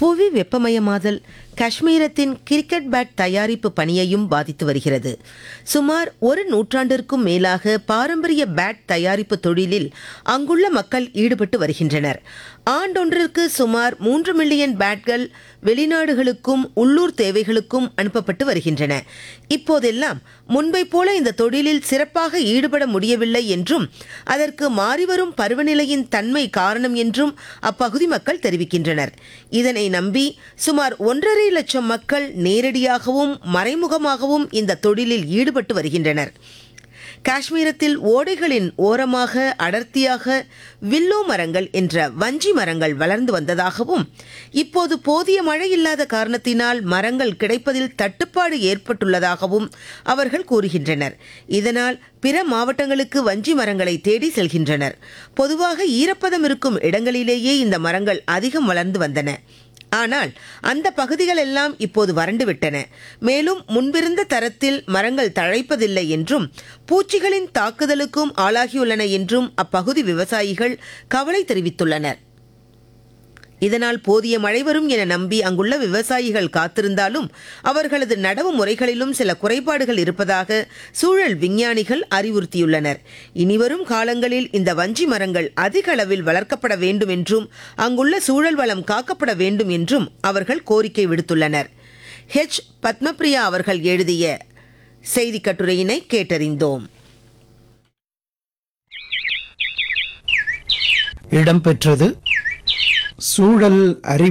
புவி வெப்பமயமாதல் காஷ்மீரத்தின் cricket bat தயாரிப்பு பணியையும் பாதித்து வருகிறது. சுமார் ஒரு நூற்றாண்டிற்கும் மேலாக பாரம்பரிய பேட் தயாரிப்பு தொழிலில் அங்குள்ள மக்கள் ஈடுபட்டு வருகின்றனர். ஆண்டொன்றிற்கு சுமார் 3 மில்லியன் பேட்கள் வெளிநாடுகளுக்கும் உள்ளூர் தேவைகளுக்கும் அனுப்பப்பட்டு வருகின்றன. இப்போதெல்லாம் முன்பை போல இந்த தொழிலில் சிறப்பாக ஈடுபட முடியவில்லை என்றும் அதற்கு மாறிவரும் பருவநிலையின் தன்மை காரணம் என்றும் அப்பகுதி மக்கள் தெரிவிக்கின்றனர். இதனை நம்பி சுமார் 1.5 லட்சம் மக்கள் நேரடியாகவும் மறைமுகமாகவும் இந்த தொழிலில் ஈடுபட்டு வருகின்றனர். காஷ்மீரத்தில் ஓடைகளின் ஓரமாக அடர்த்தியாக வில்லோ மரங்கள் என்ற வஞ்சி மரங்கள் வளர்ந்து வந்ததாகவும் இப்போது போதிய மழை இல்லாத காரணத்தினால் மரங்கள் கிடைப்பதில் தட்டுப்பாடு ஏற்பட்டுள்ளதாகவும் அவர்கள் கூறுகின்றனர். இதனால் பிற மாவட்டங்களுக்கு வஞ்சி மரங்களை தேடி செல்கின்றனர். பொதுவாக ஈரப்பதம் இருக்கும் இடங்களிலேயே இந்த மரங்கள் அதிகம் வளர்ந்து வந்தன. ஆனால் அந்த பகுதிகள் எல்லாம் இப்போது வறண்டுவிட்டன. மேலும் முன்பிருந்த தரத்தில் மரங்கள் தழைப்பதில்லை என்றும் பூச்சிகளின் தாக்குதலுக்கும் ஆளாகியுள்ளன என்றும் அப்பகுதி விவசாயிகள் கவலை தெரிவித்துள்ளனர். இதனால் போதிய மழை வரும் என நம்பி அங்குள்ள விவசாயிகள் காத்திருந்தாலும் அவர்களது நடவு முறைகளிலும் சில குறைபாடுகள் இருப்பதாக சூழல் விஞ்ஞானிகள் அறிவுறுத்தியுள்ளனர். இனிவரும் காலங்களில் இந்த வஞ்சி மரங்கள் அதிக அளவில் வளர்க்கப்பட வேண்டும் என்றும் அங்குள்ள சூழல் வளம் காக்கப்பட வேண்டும் என்றும் அவர்கள் கோரிக்கை விடுத்துள்ளனர். பத்மபிரியா அவர்கள் எழுதிய செய்தி கட்டுரையினை கேட்டறிந்தோம். இடம்பெற்றது சூழல் அறிவு